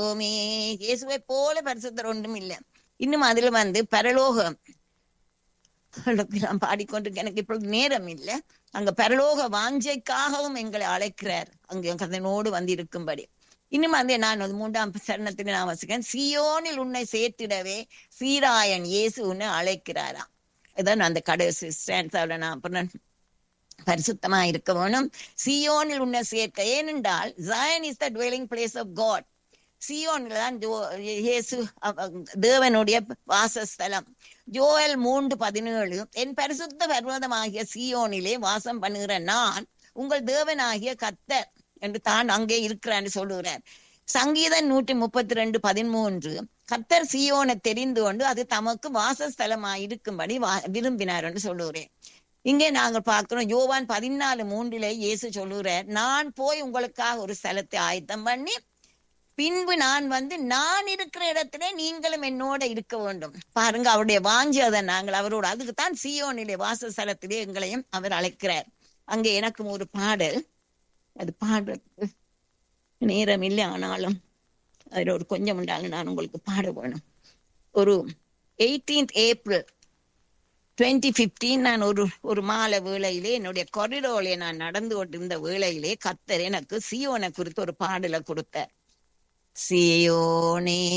பரலோகமே. இயேசுவை போல பரிசுத்தர் ஒன்றும் இல்லை. இன்னும் அதுல பரலோகம் நான் பாடிக்கொண்டிருக்கேன், எனக்கு இப்பொழுது நேரம் இல்லை. அங்க பரலோக வாஞ்சைக்காகவும் எங்களை அழைக்கிறார், அங்கே அதனோடு இருக்கும்படி. இன்னும் நான் 3ஆம் சரணத்தில் நான் வசிக்கிறேன், சியோனில் உன்னை சேர்த்திடவே சீராயன் இயேசு உன்னை அழைக்கிறாராம். இதான் அந்த கடைசி ஸ்டான்ஸாவில் நான் அப்புறம் பரிசுத்தமா இருக்க வேணும், சியோனில் உன்னை சேர்க்க. ஏனென்றால் Zion is the dwelling place of God. சியோனில் தான் இயேசு தேவனுடைய வாசஸ்தலம். யோவேல் 3:17, என் பரிசுத்த பர்வதமாகிய சியோனிலே வாசம் பண்ணுகிற நான் உங்கள் தேவனாகிய கர்த்தர் என்று தான் அங்கே இருக்கிறான்னு சொல்லுகிறார். சங்கீதம் 132:13, கர்த்தர் சியோனை தெரிந்து கொண்டு அது தமக்கு வாசஸ்தலமாய் இருக்கும்படி விரும்பினார் என்று சொல்லுகிறேன். இங்கே நாங்கள் பார்க்கிறோம், யோவான் 14:3 இயேசு சொல்லுகிறார், நான் போய் உங்களுக்காக ஒரு ஸ்தலத்தை ஆயத்தம் பண்ணி பின்பு நான் நான் இருக்கிற இடத்துல நீங்களும் என்னோட இருக்க வேண்டும். பாருங்க, அவருடைய வாஞ்சி அதை நாங்கள் அவரோட, அதுக்குத்தான் சியோனிலே வாசஸ்தலத்திலே எங்களையும் அவர் அழைக்கிறார். அங்கே எனக்கும் ஒரு பாடல், அது பாடுறதுக்கு நேரம் இல்லை, ஆனாலும் அதுல ஒரு கொஞ்சம் உண்டாலும் நான் உங்களுக்கு பாட வேணும். ஒரு 18th April 2015 நான் ஒரு மாலை வேளையிலே என்னுடைய கொரிடோரிலே நான் நடந்து கொண்டிருந்த வேளையிலே கர்த்தர் எனக்கு சியோனை குறித்து ஒரு பாடலை கொடுத்தார். சியோனே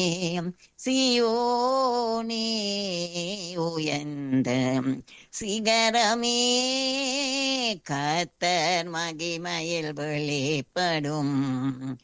சியோனே உயர்ந்த சிகரமே, கர்த்தர் மகிமையில் வெளிப்படும்